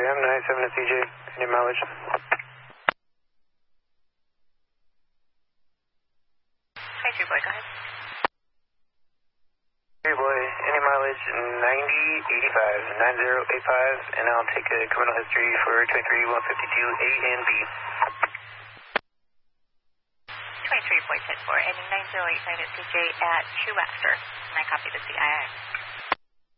AM 97 to CJ. Any mileage? Hi, True Boy, go ahead. True Boy, any mileage 9085, 9085, and I'll take a criminal history for 23152 A and B. 23.104, ending 9089 at CJ at True After. And I copy the CII.